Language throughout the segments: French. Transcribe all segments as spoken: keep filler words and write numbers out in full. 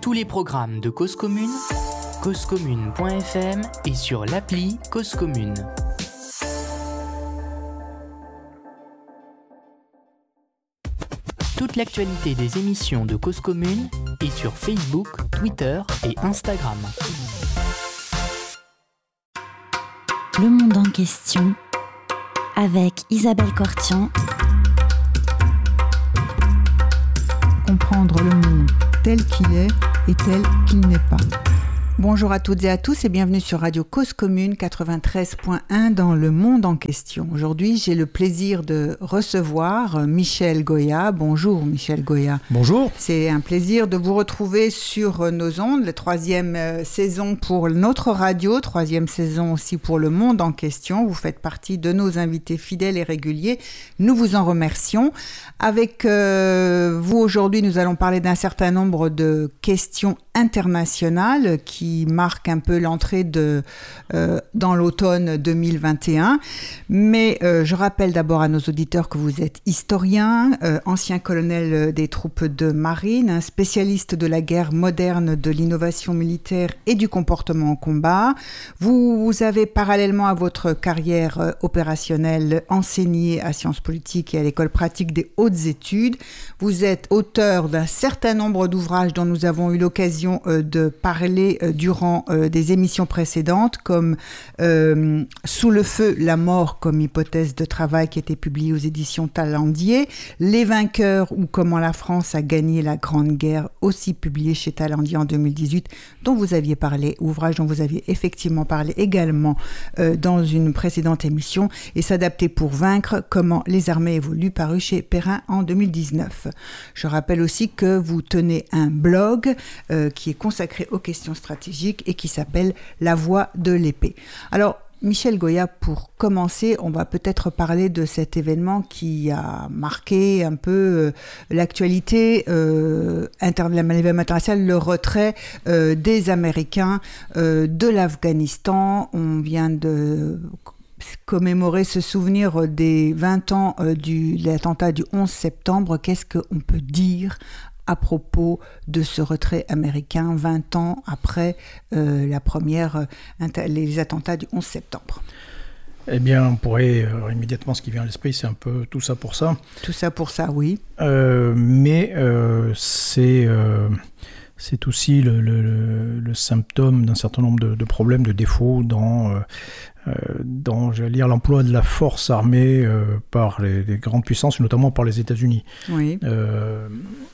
Tous les programmes de Cause Commune, cause commune point f m et sur l'appli Cause Commune. Toute l'actualité des émissions de Cause Commune est sur Facebook, Twitter et Instagram. Le monde en question avec Isabelle Cortian. Comprendre le monde tel qu'il est et tel qu'il n'est pas. Bonjour à toutes et à tous et bienvenue sur Radio Cause Commune quatre-vingt-treize point un dans le monde en question. Aujourd'hui, j'ai le plaisir de recevoir Michel Goya. Bonjour Michel Goya. Bonjour. C'est un plaisir de vous retrouver sur nos ondes, la troisième saison pour notre radio, troisième saison aussi pour le monde en question. Vous faites partie de nos invités fidèles et réguliers. Nous vous en remercions. Avec euh, vous aujourd'hui, nous allons parler d'un certain nombre de questions internationales qui marquent un peu l'entrée de, euh, dans l'automne deux mille vingt et un. Mais euh, je rappelle d'abord à nos auditeurs que vous êtes historien, euh, ancien colonel des troupes de marine, un spécialiste de la guerre moderne, de l'innovation militaire et du comportement en combat. Vous, vous avez parallèlement à votre carrière euh, opérationnelle enseigné à Sciences politiques et à l'école pratique des hautes études. Vous êtes auteur d'un certain nombre d'ouvrages dont nous avons eu l'occasion de parler durant des émissions précédentes, comme euh, Sous le feu, la mort comme hypothèse de travail qui était publié aux éditions Talandier, Les vainqueurs ou comment la France a gagné la Grande Guerre, aussi publié chez Talandier en deux mille dix-huit, dont vous aviez parlé, ouvrage dont vous aviez effectivement parlé également euh, dans une précédente émission, et S'adapter pour vaincre, comment les armées évoluent, paru chez Perrin en deux mille dix-neuf. Je rappelle aussi que vous tenez un blog euh, qui est consacré aux questions stratégiques et qui s'appelle La Voix de l'épée. Alors, Michel Goya, pour commencer, on va peut-être parler de cet événement qui a marqué un peu euh, l'actualité euh, interne, l'événement international, le retrait euh, des Américains euh, de l'Afghanistan. On vient de commémorer ce souvenir des vingt ans euh, du, de l'attentat du onze septembre. Qu'est-ce qu'on peut dire à propos de ce retrait américain vingt ans après euh, la première, euh, les attentats du onze septembre? Eh bien, on pourrait, euh, immédiatement, ce qui vient à l'esprit, c'est un peu tout ça pour ça. Tout ça pour ça, oui. Euh, mais euh, c'est, euh, c'est aussi le, le, le symptôme d'un certain nombre de, de problèmes, de défauts dans, euh, euh, dans j'allais dire, l'emploi de la force armée euh, par les, les grandes puissances, notamment par les États-Unis. Oui. Euh,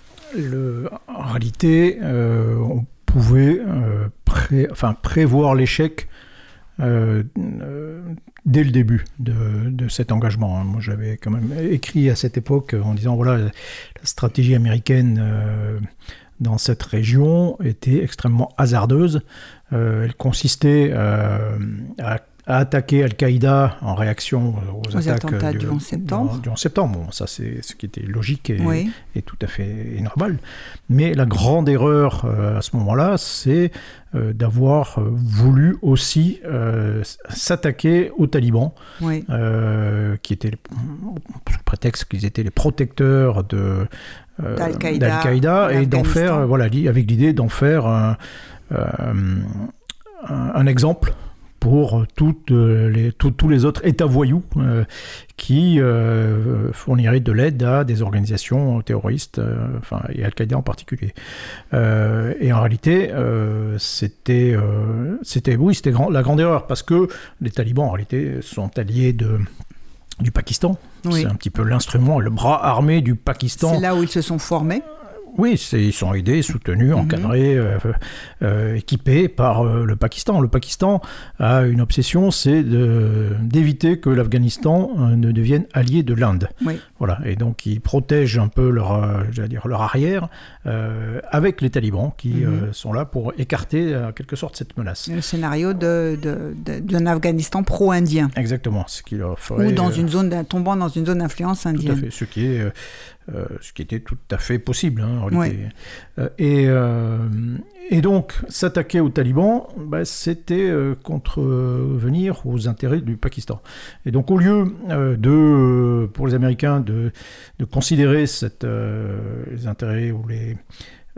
Le, en réalité, euh, on pouvait euh, pré, enfin, prévoir l'échec euh, euh, dès le début de, de cet engagement. Moi, j'avais quand même écrit à cette époque en disant voilà, la stratégie américaine euh, dans cette région était extrêmement hasardeuse. Euh, elle consistait euh, à à attaquer Al-Qaïda en réaction aux, aux attaques attentats du, du onze septembre. Du, du onze septembre. Bon, ça, c'est ce qui était logique et, oui. et tout à fait et normal. Mais la grande erreur euh, à ce moment-là, c'est euh, d'avoir euh, voulu aussi euh, s'attaquer aux talibans, oui. euh, qui étaient, sous le prétexte qu'ils étaient les protecteurs de, euh, d'Al-Qaïda, d'Al-Qaïda et d'en faire, voilà, avec l'idée d'en faire un, euh, un, un exemple pour toutes les, tout, tous les autres États voyous euh, qui euh, fourniraient de l'aide à des organisations terroristes, euh, enfin, et Al-Qaïda en particulier. Euh, et en réalité, euh, c'était, euh, c'était, oui, c'était grand, la grande erreur, parce que les talibans, en réalité, sont alliés de, du Pakistan. Oui. C'est un petit peu l'instrument, le bras armé du Pakistan. C'est là où ils se sont formés. Oui, c'est, ils sont aidés, soutenus, encadrés, euh, euh, équipés par euh, le Pakistan. Le Pakistan a une obsession, c'est de, d'éviter que l'Afghanistan euh, ne devienne allié de l'Inde. Oui. Voilà, et donc ils protègent un peu leur, euh, j'allais dire, leur arrière euh, avec les talibans qui mm-hmm. euh, sont là pour écarter en quelque sorte cette menace. Le scénario de, de, de, d'un Afghanistan pro-indien. Exactement, ce qui leur ferait... Ou dans une zone, tombant dans une zone d'influence indienne. Tout à fait, ce qui est... Euh, Euh, ce qui était tout à fait possible, hein, en réalité. Oui. Euh, et, euh, et donc, s'attaquer aux talibans, bah, c'était euh, contrevenir aux intérêts du Pakistan. Et donc, au lieu euh, de, pour les Américains de, de considérer cette, euh, les intérêts ou les,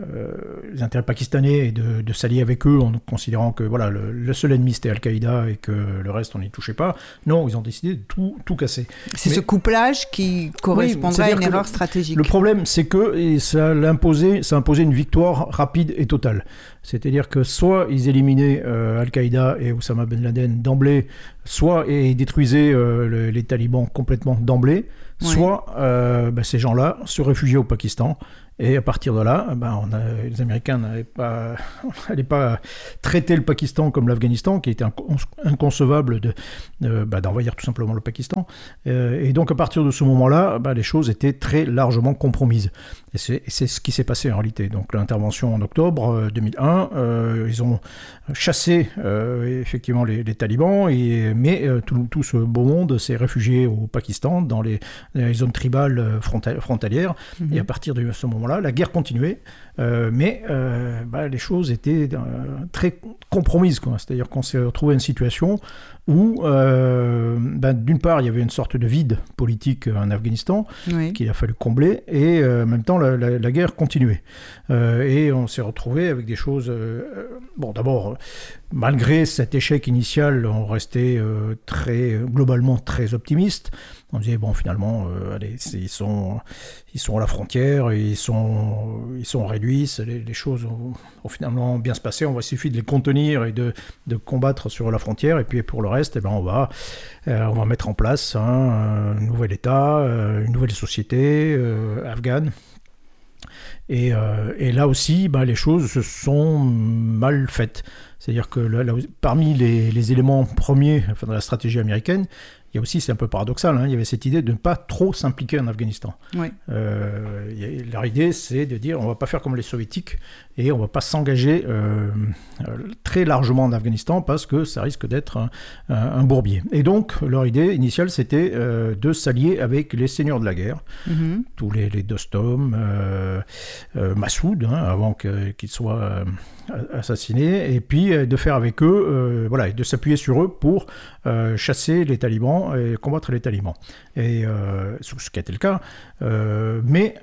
euh, les intérêts pakistanais et de, de s'allier avec eux en considérant que voilà, le, le seul ennemi c'était Al-Qaïda et que le reste on n'y touchait pas. Non, ils ont décidé de tout, tout casser. C'est Mais, ce couplage qui correspondrait oui, à une erreur le, stratégique. Le problème, c'est que et ça, l'imposait, ça imposait une victoire rapide et totale. C'est-à-dire que soit ils éliminaient euh, Al-Qaïda et Oussama Ben Laden d'emblée, soit ils détruisaient euh, le, les talibans complètement d'emblée, oui. soit euh, ben, ces gens-là se réfugiaient au Pakistan. Et à partir de là, ben on a, les Américains n'allaient pas, pas traiter le Pakistan comme l'Afghanistan, qui était inconcevable de, de, ben d'envahir tout simplement le Pakistan. Euh, et donc à partir de ce moment-là, ben les choses étaient très largement compromises. Et c'est, c'est ce qui s'est passé en réalité. Donc l'intervention en octobre deux mille un, euh, ils ont chassé euh, effectivement les, les talibans, et, mais euh, tout, tout ce beau monde s'est réfugié au Pakistan, dans les, les zones tribales frontalières. Mm-hmm. Et à partir de ce moment-là, la guerre continuait, euh, mais euh, bah, les choses étaient euh, très compromises, quoi. C'est-à-dire qu'on s'est retrouvé à une situation où, euh, bah, d'une part, il y avait une sorte de vide politique en Afghanistan, oui. qu'il a fallu combler, et euh, en même temps, la, la, la guerre continuait. Euh, et on s'est retrouvé avec des choses... Euh, bon, d'abord, malgré cet échec initial, on restait euh, très, globalement très optimiste. On disait, bon, finalement, euh, allez, ils, sont, ils sont à la frontière, ils sont, ils sont réduits, les, les choses vont, vont finalement bien se passer, on va suffit de les contenir et de, de combattre sur la frontière, et puis pour le reste, eh ben, on, va, euh, on va mettre en place hein, un nouvel État, euh, une nouvelle société euh, afghane. Et, euh, et là aussi, bah, les choses se sont mal faites. C'est-à-dire que là, là, parmi les, les éléments premiers enfin, de la stratégie américaine, il y a aussi, c'est un peu paradoxal, hein, il y avait cette idée de ne pas trop s'impliquer en Afghanistan. Oui. Euh, y a, leur idée, c'est de dire on ne va pas faire comme les soviétiques et on ne va pas s'engager euh, très largement en Afghanistan parce que ça risque d'être un, un, un bourbier. Et donc, leur idée initiale, c'était euh, de s'allier avec les seigneurs de la guerre, mm-hmm. tous les, les Dostum, euh, euh, Massoud, hein, avant que, qu'il soit euh, assassiné, et puis euh, de faire avec eux, euh, voilà, et de s'appuyer sur eux pour euh, chasser les talibans et combattre les talibans. Et euh, ce qui a été le cas, euh, mais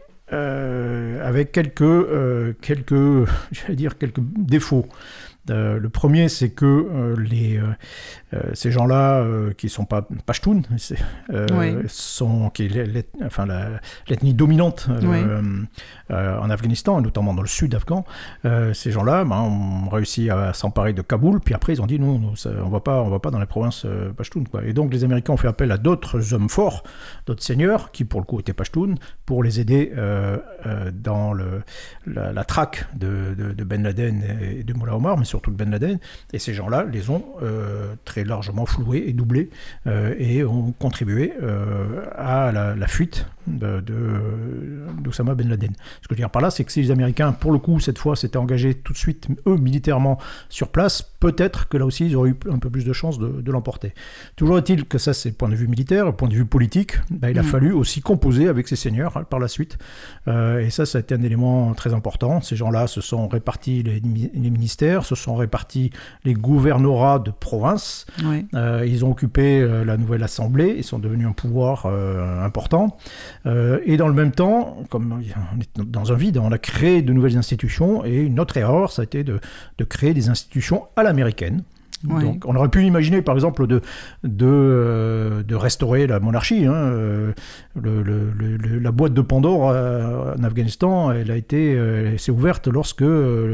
euh, avec quelques, euh, quelques, j'allais dire quelques défauts. Euh, le premier, c'est que euh, les, euh, ces gens-là, euh, qui ne sont pas pashtuns, euh, oui. sont qui est enfin, la, l'ethnie dominante euh, oui. euh, en Afghanistan, notamment dans le sud afghan, euh, ces gens-là ben, ont réussi à s'emparer de Kaboul, puis après ils ont dit non, non ça, on ne va pas dans les provinces euh, pashtuns. Quoi. Et donc les Américains ont fait appel à d'autres hommes forts, d'autres seigneurs, qui pour le coup étaient pashtuns, pour les aider euh, euh, dans le, la, la traque de, de, de Ben Laden et de Mullah Omar, mais surtout de Ben Laden, et ces gens-là les ont euh, très largement floués et doublés euh, et ont contribué euh, à la, la fuite de, de, d'Oussama Ben Laden. Ce que je veux dire par là, c'est que si les Américains, pour le coup, cette fois, s'étaient engagés tout de suite, eux, militairement, sur place, peut-être que là aussi, ils auraient eu un peu plus de chances de, de l'emporter. Toujours est-il que ça, c'est point de vue militaire, point de vue politique, ben, il a mmh. fallu aussi composer avec ces seigneurs hein, par la suite. Euh, et ça, ça a été un élément très important. Ces gens-là se sont répartis les, les ministères, se sont répartis les gouvernorats de province. Oui. Euh, ils ont occupé euh, la nouvelle assemblée, ils sont devenus un pouvoir euh, important. Euh, et dans le même temps, comme on est dans un vide, on a créé de nouvelles institutions, et une autre erreur, ça a été de, de créer des institutions à l'américaine. Oui. Donc, on aurait pu imaginer, par exemple, de, de, euh, de restaurer la monarchie. Hein. Euh, le, le, le, la boîte de Pandore euh, en Afghanistan, elle a été, euh, elle s'est ouverte lorsque euh,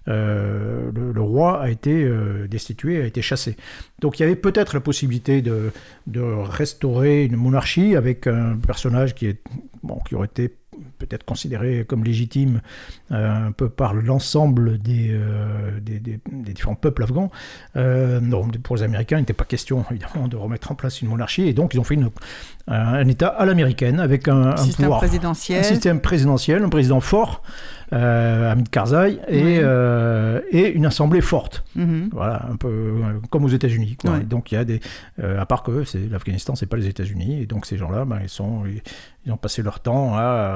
euh, le, le roi a été euh, destitué, a été chassé. Donc, il y avait peut-être la possibilité de, de restaurer une monarchie avec un personnage qui, est, bon, qui aurait été peut-être considéré comme légitime euh, un peu par l'ensemble des, euh, des, des, des différents peuples afghans. Euh, non, pour les Américains, il n'était pas question, évidemment, de remettre en place une monarchie, et donc ils ont fait une, un, un État à l'américaine, avec un, un système pouvoir, présidentiel. un système présidentiel, un président fort, euh, Hamid Karzai, et, oui. euh, et une assemblée forte. Mm-hmm. Voilà, un peu euh, comme aux États-Unis. Quoi. Oui. Donc il y a des, euh, à part que c'est, l'Afghanistan, c'est pas les États-Unis, et donc ces gens-là, ben, ils sont, ils, ils ont passé leur temps à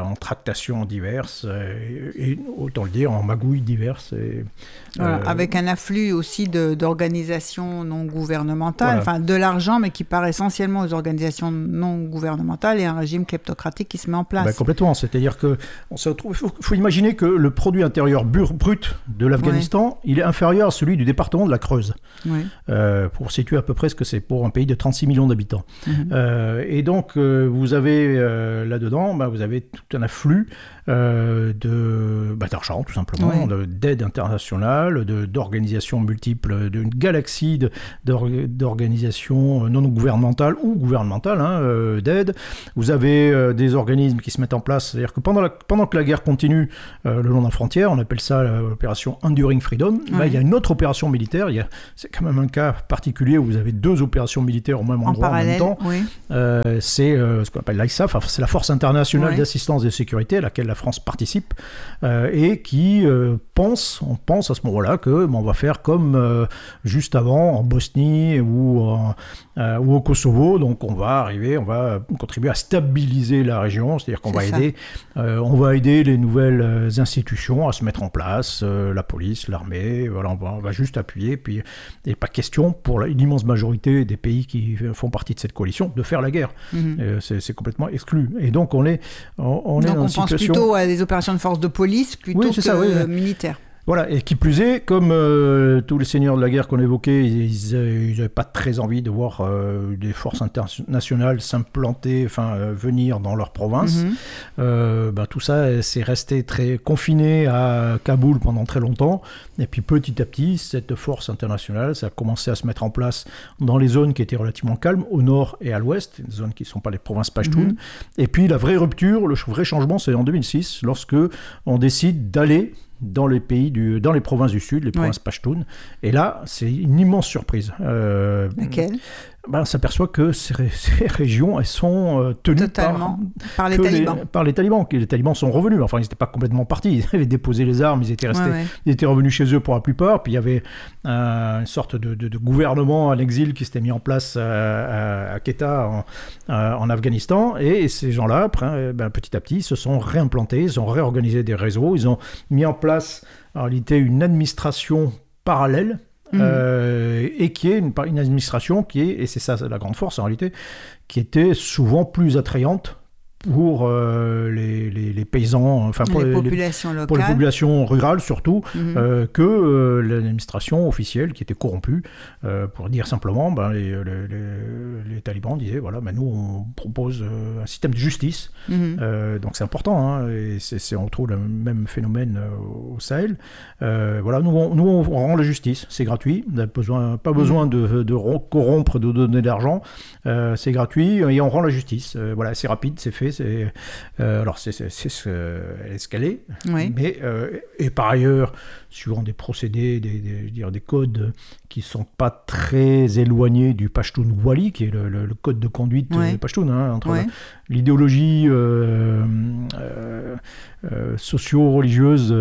en tractations diverses, et, et autant le dire, en magouilles diverses. Et, voilà, euh, avec un afflux aussi de, d'organisations non gouvernementales, voilà. enfin de l'argent, mais qui part essentiellement aux organisations non gouvernementales, et un régime kleptocratique qui se met en place. Ben, complètement, c'est-à-dire que on se retrouve, faut, faut imaginer que le produit intérieur brut de l'Afghanistan, ouais. il est inférieur à celui du département de la Creuse, ouais. euh, pour situer à peu près ce que c'est pour un pays de trente-six millions d'habitants. Mmh. Euh, et donc, euh, vous avez euh, là-dedans, bah, vous avez tout un afflux euh, de, bah, d'argent, tout simplement, ouais. de, d'aide internationale, de, d'organisations multiples, d'une galaxie de, d'or, d'organisations non gouvernementales ou gouvernementales hein, euh, d'aide. Vous avez euh, des organismes qui se mettent en place, c'est-à-dire que pendant, la, pendant que la guerre continue euh, le long de la frontière, on appelle ça l'opération Enduring Freedom, ouais. bah, il y a une autre opération militaire, il y a, c'est quand même un cas particulier où vous avez deux opérations militaires au même endroit en, parallèle, en même temps. Oui. Euh, c'est euh, ce qu'on appelle l'I S A F, c'est la Force internationale ouais. d'assistance et de sécurité à laquelle la France participe euh, et qui euh, pense, on pense à ce moment-là que bon, on va faire comme euh, juste avant en Bosnie ou, en, euh, ou au Kosovo, donc on va arriver, on va contribuer à stabiliser la région, c'est-à-dire qu'on c'est va aider, euh, on va aider les nouvelles institutions à se mettre en place, euh, la police, l'armée, voilà, on va, on va juste appuyer, puis il n'est pas question pour l'immense majorité des pays qui font partie de cette coalition de faire la guerre. Mmh. Euh, c'est, c'est complètement exclu. Et donc on est, on, on donc est dans on une pense situation... plutôt à des opérations de force de police plutôt oui, que ça, oui, oui. militaires. Voilà, et qui plus est, comme euh, tous les seigneurs de la guerre qu'on évoquait, ils n'avaient pas très envie de voir euh, des forces internationales s'implanter, enfin euh, venir dans leur province. Mm-hmm. Euh, ben, tout ça, c'est resté très confiné à Kaboul pendant très longtemps. Et puis petit à petit, cette force internationale, ça a commencé à se mettre en place dans les zones qui étaient relativement calmes, au nord et à l'ouest, des zones qui ne sont pas les provinces Pashtun. Mm-hmm. Et puis la vraie rupture, le vrai changement, c'est en deux mille six, lorsque on décide d'aller dans les pays du, dans les provinces du sud, les provinces ouais. Pashtun. Et là, c'est une immense surprise. Euh, Laquelle ? Ben, on s'aperçoit que ces, ces régions, elles sont euh, tenues Totalement. par, par les talibans. Les, par les talibans. Les talibans sont revenus. Enfin, ils n'étaient pas complètement partis. Ils avaient déposé les armes. Ils étaient restés. Ouais, ouais. Ils étaient revenus chez eux pour la plupart. Puis il y avait euh, une sorte de, de, de gouvernement à l'exil qui s'était mis en place à, à, à Quetta, en, à, en Afghanistan. Et, et ces gens-là, après, ben, petit à petit, se sont réimplantés. Ils ont réorganisé des réseaux. Ils ont mis en place, en réalité, une administration parallèle. Mmh. Euh, et qui est une, une administration qui est, et c'est ça la grande force en réalité, qui était souvent plus attrayante pour euh, les, les, les paysans, enfin pour les, les populations locales, pour les populations rurales surtout, mmh. euh, que euh, l'administration officielle qui était corrompue, euh, pour dire simplement, ben, les, les, les, les talibans disaient voilà, ben, nous on propose euh, un système de justice, mmh. euh, donc c'est important, hein, et c'est, c'est, on retrouve le même phénomène euh, au Sahel. Euh, voilà, nous on, nous on rend la justice, c'est gratuit, on n'a besoin, pas besoin mmh. de, de corrompre, de donner de l'argent, euh, c'est gratuit et on rend la justice. Euh, voilà, c'est rapide, c'est fait. C'est, euh, alors c'est, c'est, c'est ce qu'elle est, oui. mais euh, et par ailleurs, suivant des procédés, des, des, je veux dire, des codes qui ne sont pas très éloignés du Pashtun Wali, qui est le, le, le code de conduite oui. Pashtun, hein, entre oui. l'idéologie euh, euh, euh, socio-religieuse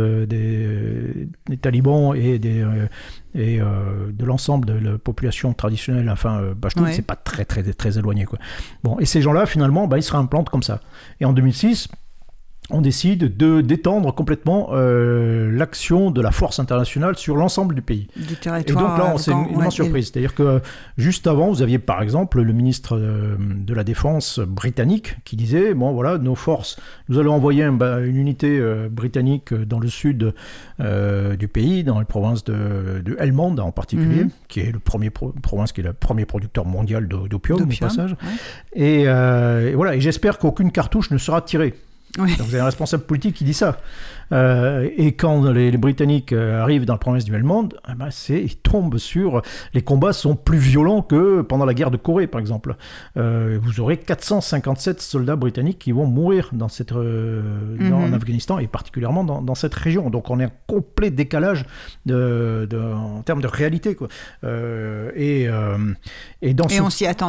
des, des talibans et, des, euh, et euh, de l'ensemble de la population traditionnelle, enfin euh, Pashtun, oui. c'est pas très, très, très éloigné, quoi. Bon, et ces gens-là, finalement, bah, ils se réimplantent comme ça. Et en deux mille six, on décide de, d'étendre complètement euh, l'action de la force internationale sur l'ensemble du pays. Du territoire. Et donc là, on, c'est une, une immense ouais, surprise. Et... C'est-à-dire que juste avant, vous aviez par exemple le ministre de la Défense britannique qui disait, bon voilà, nos forces, nous allons envoyer un, une unité euh, britannique dans le sud euh, du pays, dans les provinces de, de Helmand en particulier, mm-hmm. qui est le premier pro, province qui est le premier producteur mondial d'opium, d'opium au passage. Ouais. Et, euh, et voilà, et j'espère qu'aucune cartouche ne sera tirée. Oui. Donc vous avez un responsable politique qui dit ça. Euh, et quand les, les Britanniques arrivent dans la province du Helmand, eh ben c'est, ils tombent sur... Les combats sont plus violents que pendant la guerre de Corée, par exemple. Euh, vous aurez quatre cent cinquante-sept soldats britanniques qui vont mourir dans cette, euh, mm-hmm. dans, en Afghanistan, et particulièrement dans, dans cette région. Donc on est en complet décalage de, de, en termes de réalité, quoi. Euh, et, euh, et, dans et ce... on s'y attendait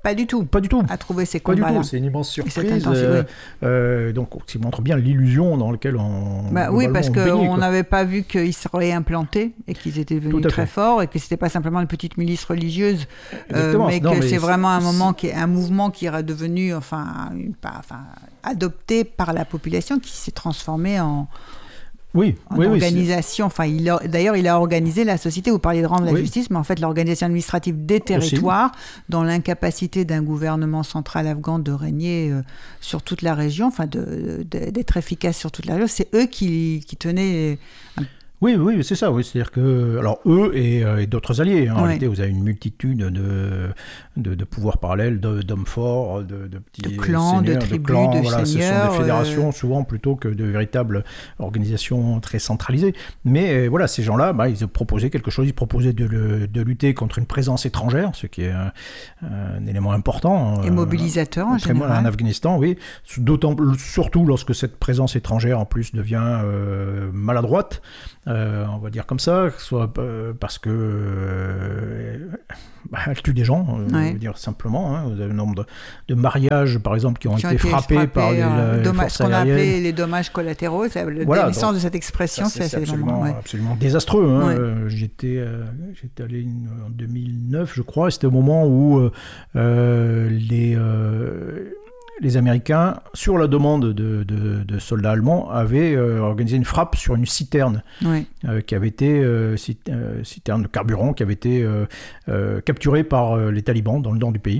pas du tout. Pas du tout. À trouver ces pas combats-là. du tout. C'est une immense surprise. Euh, euh, euh, donc, ça montre bien l'illusion dans laquelle on. Bah, oui, parce qu'on on n'avait pas vu qu'ils seraient implantés et qu'ils étaient devenus très fait. forts et que c'était pas simplement une petite milice religieuse, euh, mais non, que mais c'est vraiment un moment qui est un mouvement qui est devenu, enfin, une, enfin, adopté par la population, qui s'est transformé en. Oui, en oui, organisation. Oui, enfin, il a, d'ailleurs, il a organisé la société. Vous parliez de rendre la oui. justice, mais en fait, l'organisation administrative des territoires, aussi. Dans l'incapacité d'un gouvernement central afghan de régner euh, sur toute la région, enfin, de, de, d'être efficace sur toute la région, c'est eux qui, qui tenaient. Un... Oui, oui, c'est ça. Oui. C'est-à-dire que, alors eux et, euh, et d'autres alliés. Hein, en oui. réalité, vous avez une multitude de, de, de pouvoirs parallèles, de, d'hommes forts, de, de petits de clans, seigneurs, de tribus, de, clans, de voilà, seigneurs. Ce sont des fédérations euh... souvent plutôt que de véritables organisations très centralisées. Mais euh, voilà, ces gens-là, bah, ils proposaient quelque chose. Ils proposaient de, de lutter contre une présence étrangère, ce qui est un, un élément important. Et euh, mobilisateur en général. En Afghanistan, oui. D'autant, surtout lorsque cette présence étrangère en plus devient euh, maladroite. Euh, on va dire comme ça, soit euh, parce que euh, bah, elle tue des gens, euh, ouais. on va dire simplement. Hein. Vous avez le nombre de, de mariages, par exemple, qui ont, qui ont été, été frappés, frappés par les, euh, les dommage, forces ce qu'on aériennes. a appelé les dommages collatéraux. C'est, le voilà, naissance de cette expression, ça, c'est, c'est, c'est c'est absolument, ouais. absolument désastreux. Hein. Ouais. Euh, j'étais, euh, j'étais allé en deux mille neuf, je crois, et c'était au moment où euh, les... Euh, les Américains, sur la demande de, de, de soldats allemands, avaient euh, organisé une frappe sur une citerne, oui. euh, qui avait été euh, cit- euh, citerne de carburant, qui avait été euh, euh, capturée par euh, les talibans dans le nord du pays.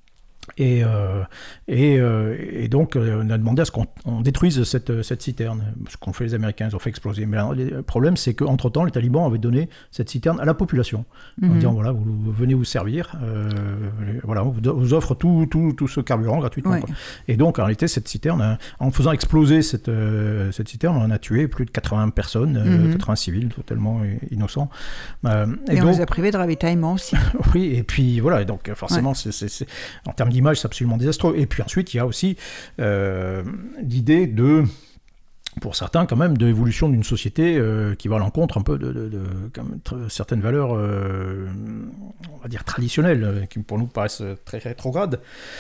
Et, euh, et, euh, et donc, on a demandé à ce qu'on on détruise cette, cette citerne. Ce qu'ont fait les Américains, ils ont fait exploser. Mais alors, le problème, c'est qu'entre-temps, les talibans avaient donné cette citerne à la population, mm-hmm. en disant, voilà, vous, vous venez vous servir, euh, voilà, on vous, vous offre tout, tout, tout ce carburant gratuitement. Ouais. Quoi. Et donc, en réalité, cette citerne, en faisant exploser cette, euh, cette citerne, on a tué plus de quatre-vingts personnes, mm-hmm. euh, quatre-vingts civils totalement innocents. Euh, et, et donc, on les a privés de ravitaillement aussi. Oui, et puis voilà, et donc forcément, ouais. c'est, c'est, c'est, en termes d'image, c'est absolument désastreux. Et puis ensuite, il y a aussi euh, l'idée de, pour certains quand même, de l'évolution d'une société euh, qui va à l'encontre un peu de, de, de quand même, t- certaines valeurs, euh, on va dire traditionnelles, qui pour nous paraissent très rétrogrades.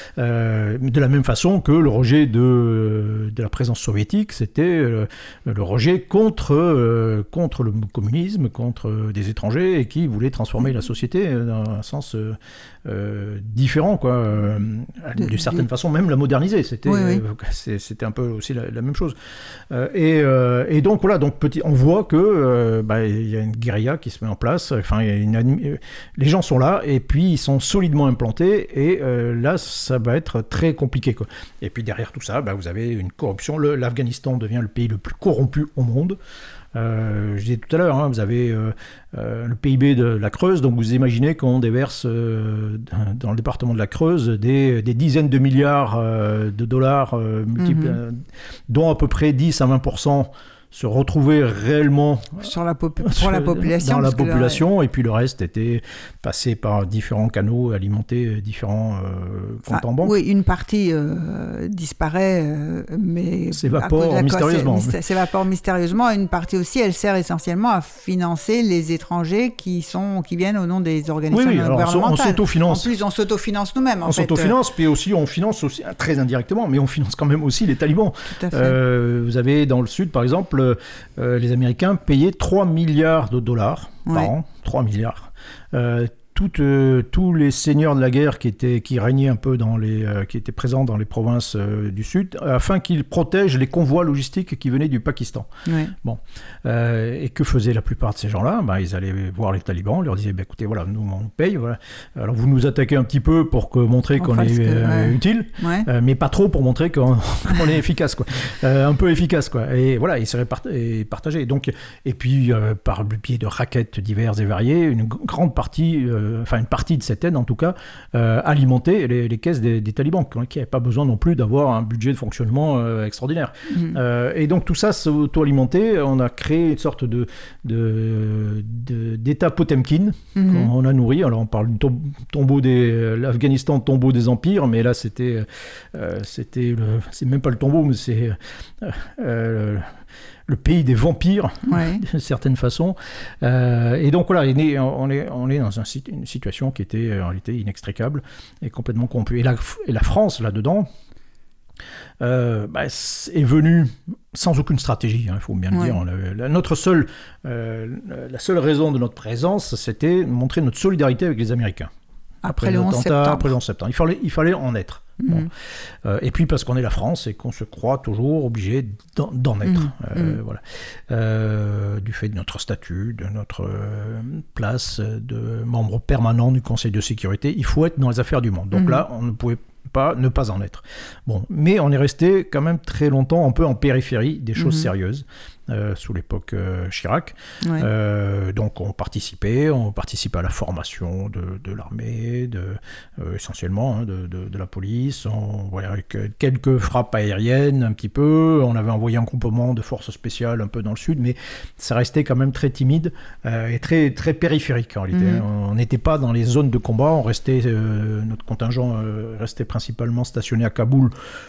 Euh, de la même façon que le rejet de, de la présence soviétique, c'était euh, le rejet contre, euh, contre le communisme, contre des étrangers, et qui voulaient transformer la société dans un sens euh, euh, différent, quoi. Euh, d'une certaine de... façon, même la moderniser. C'était, oui, oui. Euh, c'est, c'était un peu aussi la, la même chose. Euh, Et, euh, et donc voilà, donc petit, on voit que euh, bah, y a une guérilla qui se met en place. Enfin, y a une anim... les gens sont là et puis ils sont solidement implantés. Et euh, là, ça va être très compliqué, quoi. Et puis derrière tout ça, bah, vous avez une corruption. Le, L'Afghanistan devient le pays le plus corrompu au monde. Euh, je disais tout à l'heure, hein, vous avez euh, euh, le P I B de la Creuse, donc vous imaginez qu'on déverse euh, dans le département de la Creuse des, des dizaines de milliards euh, de dollars, euh, multiples, mm-hmm. euh, dont à peu près dix à vingt pour cent se retrouver réellement sur la popu- pour la population, dans la population, là, et puis le reste était passé par différents canaux, alimenté différents euh, comptes enfin, en banque. Oui, une partie euh, disparaît, euh, mais s'évapore mystérieusement. C'est, s'évapore mystérieusement. Une partie aussi, elle sert essentiellement à financer les étrangers qui sont, qui viennent au nom des organisations oui, oui, gouvernementales. On s'autofinance. En plus, on s'autofinance nous-mêmes. En on fait. s'autofinance, puis aussi on finance aussi, très indirectement, mais on finance quand même aussi les talibans. Tout à fait. Euh, vous avez dans le sud, par exemple. Euh, les Américains payaient trois milliards de dollars ouais. par an, trois milliards. Euh, Toutes, euh, tous les seigneurs de la guerre qui, étaient, qui régnaient un peu dans les, euh, qui étaient présents dans les provinces euh, du Sud, afin qu'ils protègent les convois logistiques qui venaient du Pakistan. Ouais. Bon. Euh, et que faisaient la plupart de ces gens-là? Ben, ils allaient voir les talibans, leur disaient, ben, écoutez, voilà, nous on paye, voilà. Alors vous nous attaquez un petit peu pour que, montrer on qu'on est que, euh, ouais. utile, ouais. euh, mais pas trop pour montrer qu'on, qu'on est efficace, quoi. Euh, un peu efficace, quoi. Et voilà, ils seraient part- et partagés. Donc, et puis, euh, par le biais de raquettes diverses et variées, une g- grande partie... Euh, enfin une partie de cette aide en tout cas, euh, alimenter les, les caisses des, des talibans, qui n'avaient pas besoin non plus d'avoir un budget de fonctionnement euh, extraordinaire. Mmh. Euh, et donc tout ça s'auto-alimenté, on a créé une sorte de, de, de, d'état Potemkin mmh. qu'on a nourri. Alors on parle du tom- tombeau des... l'Afghanistan, tombeau des empires, mais là c'était... Euh, c'était le, c'est même pas le tombeau, mais c'est... Euh, euh, le pays des vampires, ouais. d'une certaine façon. Euh, et donc voilà, on est, on est dans un, une situation qui était en réalité inextricable et complètement corrompue. Et la, et la France, là-dedans, euh, bah, est venue sans aucune stratégie, il hein, faut bien le ouais. dire. La, la, notre seule, euh, la seule raison de notre présence, c'était montrer notre solidarité avec les Américains. Après, après le onze septembre. Après le onze septembre. Il fallait, il fallait en être. Mmh. Bon. Euh, et puis parce qu'on est la France et qu'on se croit toujours obligé d'en, d'en être. Mmh. Euh, mmh. Voilà. Euh, du fait de notre statut, de notre euh, place de membre permanent du Conseil de sécurité, il faut être dans les affaires du monde. Donc mmh. là, on ne pouvait pas ne pas en être. Bon, mais on est resté quand même très longtemps un peu en périphérie des choses mmh. sérieuses. Euh, sous l'époque euh, Chirac. Ouais. Euh, donc on participait, on participait à la formation de, de l'armée, de, euh, essentiellement hein, de, de, de la police. On voyait avec quelques frappes aériennes un petit peu. On avait envoyé un groupement de forces spéciales un peu dans le sud, mais ça restait quand même très timide euh, et très, très périphérique en réalité. Mmh. On n'était pas dans les zones de combat. On restait, euh, notre contingent euh, restait principalement stationné à Kaboul,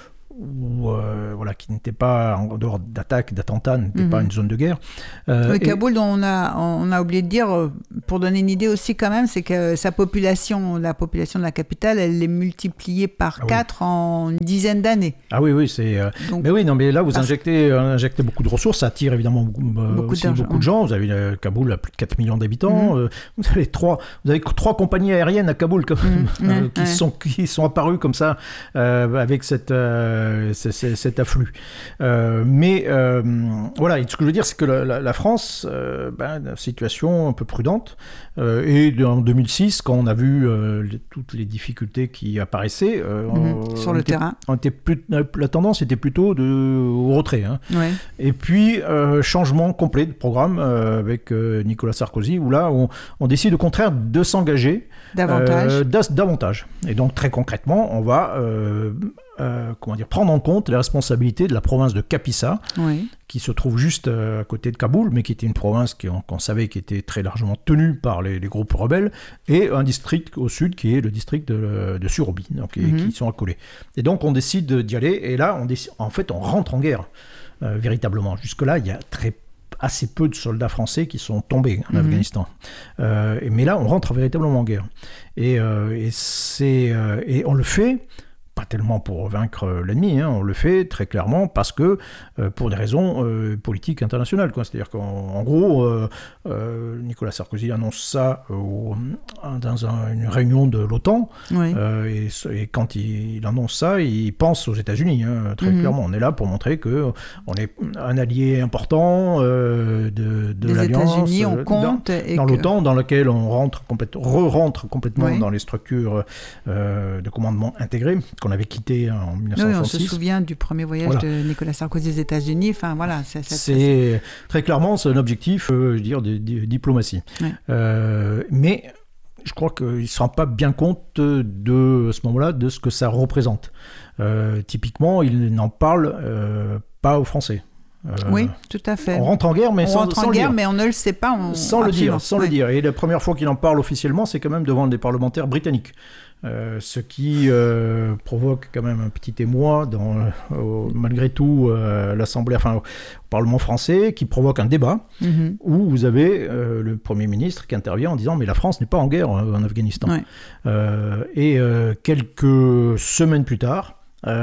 ou euh, voilà, qui n'était pas en dehors d'attaques, d'attentats, n'était mmh. pas une zone de guerre. Euh, oui, Kaboul, et... dont on a, on a oublié de dire, pour donner une idée aussi quand même, c'est que sa population, la population de la capitale, elle est multipliée par ah, quatre oui. en une dizaine d'années. Ah oui, oui, c'est... Euh... Donc, mais oui, non, mais là, vous parce... injectez, injectez beaucoup de ressources, ça attire évidemment beaucoup, beaucoup, aussi beaucoup de gens. Vous avez euh, Kaboul à plus de quatre millions d'habitants, mmh. euh, vous, avez trois, vous avez trois compagnies aériennes à Kaboul quand même, mmh. euh, qui, ouais. sont, qui sont apparues comme ça, euh, avec cette... Euh, C'est, c'est, cet afflux. Euh, mais euh, voilà, et ce que je veux dire, c'est que la, la, la France, euh, ben, situation un peu prudente, euh, et en deux mille six, quand on a vu euh, les, toutes les difficultés qui apparaissaient, euh, mmh, on, sur le était, terrain, on était plus, la tendance était plutôt de, au retrait. Hein. Ouais. Et puis, euh, changement complet de programme euh, avec euh, Nicolas Sarkozy, où là, on, on décide au contraire de s'engager davantage. Euh, davantage. Et donc, très concrètement, on va... Euh, Euh, comment dire, prendre en compte les responsabilités de la province de Kapisa, oui. qui se trouve juste euh, à côté de Kaboul, mais qui était une province qui, on, qu'on savait qui était très largement tenue par les, les groupes rebelles, et un district au sud qui est le district de, de Surobi, donc, mm-hmm. et, qui sont accolés. Et donc on décide d'y aller, et là, on décide, en fait, on rentre en guerre, euh, véritablement. Jusque-là, il y a très assez peu de soldats français qui sont tombés en mm-hmm. Afghanistan. Euh, mais là, on rentre véritablement en guerre. Et, euh, et, c'est, euh, et on le fait... pas tellement pour vaincre l'ennemi, hein, on le fait très clairement parce que euh, pour des raisons euh, politiques internationales, quoi. C'est-à-dire qu'en en gros, euh, euh, Nicolas Sarkozy annonce ça au, dans un, une réunion de l'OTAN, oui. euh, et, et quand il, il annonce ça, il pense aux États-Unis, hein, très mm-hmm. clairement. On est là pour montrer qu'on est un allié important euh, de, de Les l'Alliance. Les États-Unis, on compte. Dans, et dans que... l'OTAN, dans laquelle on rentre complète, re-rentre complètement oui. dans les structures euh, de commandement intégré qu'on avait quitté en dix-neuf cent soixante-six. Oui, on se souvient du premier voyage voilà. de Nicolas Sarkozy aux États-Unis. Enfin, voilà, c'est, c'est, c'est, c'est... très clairement, c'est un objectif, euh, je veux dire, de, de, de diplomatie. Ouais. Euh, mais je crois qu'il ne se rend pas bien compte de, à ce moment-là, de ce que ça représente. Euh, typiquement, il n'en parle euh, pas aux Français. Euh, oui, tout à fait. On rentre en guerre, mais on sans, rentre sans en le guerre, dire. mais on ne le sait pas. On... Sans le dire, sans ouais. le dire. Et la première fois qu'il en parle officiellement, c'est quand même devant des parlementaires britanniques. Euh, ce qui euh, provoque quand même un petit émoi dans, euh, malgré tout, euh, l'Assemblée, enfin, au Parlement français, qui provoque un débat mm-hmm. où vous avez euh, le Premier ministre qui intervient en disant « mais la France n'est pas en guerre en, en Afghanistan ouais. ». Euh, et euh, quelques semaines plus tard,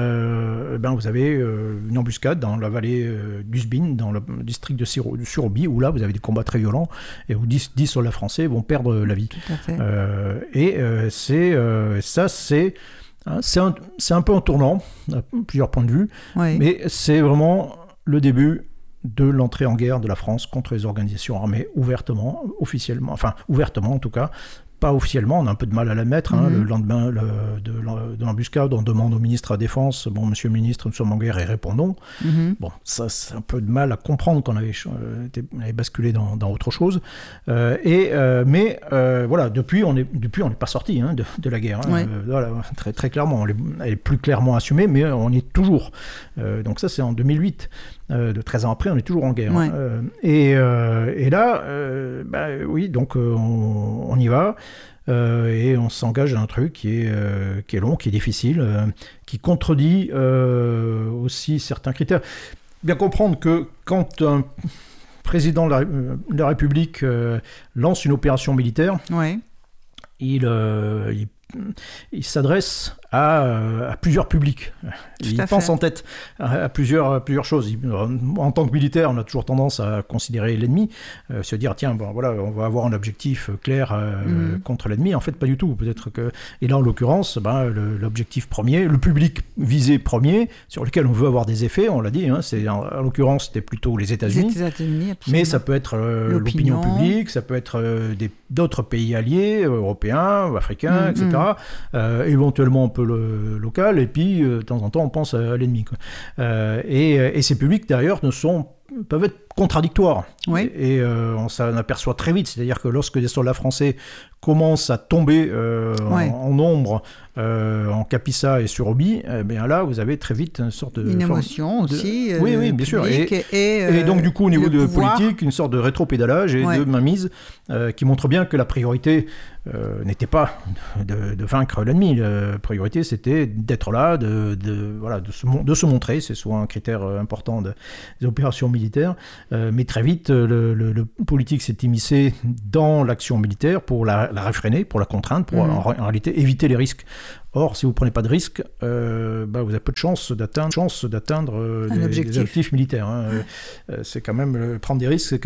Euh, ben vous avez euh, une embuscade dans la vallée euh, d'Uzbin, dans le district de Surobi, où là vous avez des combats très violents et où dix, dix soldats français vont perdre la vie. Tout à fait. Euh, et euh, c'est, euh, ça, c'est, hein, c'est, un, c'est un peu un tournant, à plusieurs points de vue, oui. mais c'est vraiment le début de l'entrée en guerre de la France contre les organisations armées ouvertement, officiellement, enfin ouvertement en tout cas. Pas officiellement, on a un peu de mal à l'admettre. Hein, mm-hmm. Le lendemain le, de, de l'embuscade, on demande au ministre à la Défense « Bon, monsieur le ministre, nous sommes en guerre et répondons. Mm-hmm. » Bon, ça, c'est un peu de mal à comprendre qu'on avait, euh, été, on avait basculé dans, dans autre chose. Euh, et, euh, mais euh, voilà, depuis, on n'est depuis, on n'est pas sorti hein, de, de la guerre. Hein, ouais. euh, voilà, très, très clairement. Elle est plus clairement assumée, mais on y est toujours. Euh, donc ça, c'est en deux mille huit. Euh, de treize ans après, on est toujours en guerre. Ouais. Euh, et, euh, et là, euh, bah, oui, donc euh, on, on y va. Euh, et on s'engage dans un truc qui est, euh, qui est long, qui est difficile, euh, qui contredit euh, aussi certains critères. bien comprendre que quand un président de la, de la République euh, lance une opération militaire, ouais. il, euh, il, il s'adresse à, à plusieurs publics. Tout il pense fait. en tête à, à, plusieurs, à plusieurs choses. En tant que militaire, on a toujours tendance à considérer l'ennemi, euh, se dire tiens, bon, voilà, on va avoir un objectif clair euh, mmh. contre l'ennemi. En fait, pas du tout. Peut-être que... Et là, en l'occurrence, ben, le, l'objectif premier, le public visé premier, sur lequel on veut avoir des effets, on l'a dit, hein, c'est, en, en l'occurrence, c'était plutôt les États-Unis. Les États-Unis, mais ça peut être euh, l'opinion. l'opinion publique, ça peut être euh, des, d'autres pays alliés, européens, africains, mmh, et cetera. Mmh. Euh, éventuellement, on peut le local, et puis euh, de temps en temps on pense à, à l'ennemi. Quoi. Euh, et, et ces publics d'ailleurs ne sont, peuvent être contradictoires. Oui. Et, et euh, on s'en aperçoit très vite, c'est-à-dire que lorsque des soldats français commencent à tomber euh, oui. en, en nombre euh, en Capissa et sur Obi, eh bien là vous avez très vite une sorte de... Une émotion de, aussi. Euh, oui, oui, bien sûr. Et, et, et, et donc du coup au niveau de pouvoir... politique, une sorte de rétropédalage et ouais. de mainmise euh, qui montre bien que la priorité euh, n'était pas de, de vaincre l'ennemi. La priorité c'était d'être là, de, de, voilà, de, se, de se montrer, c'est souvent un critère important de, des opérations militaires. Euh, mais très vite, le, le, le politique s'est immiscé dans l'action militaire pour la, la réfréner, pour la contraindre, pour mmh. en, en réalité éviter les risques. Or, si vous ne prenez pas de risques, euh, bah, vous avez peu de chances d'atteindre, chance d'atteindre euh, des, des objectifs militaires. Hein. Mmh. Euh, c'est quand même euh, prendre des risques.